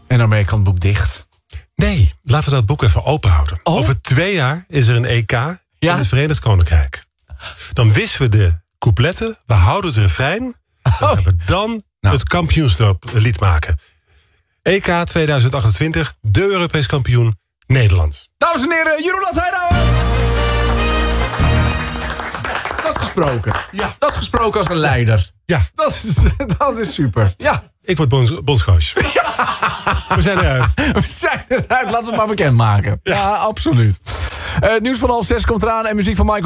En daarmee kan het boek dicht. Nee, laten we dat boek even open houden. Oh? Over 2 jaar is er een EK in het Verenigd Koninkrijk. Dan wisselen we de coupletten, we houden het refrein... en gaan we dan het kampioenschap-lied maken. EK 2028, de Europees kampioen Nederland. Dames en heren, Jeroen Lathijnauwers! Dat is gesproken. Ja. Dat is gesproken als een leider. Ja. Dat is super. Ja. Ik word bondscoach. We zijn eruit. We zijn eruit. Laten we het maar bekendmaken. Ja, absoluut. Nieuws van 5:30 komt eraan en muziek van Michael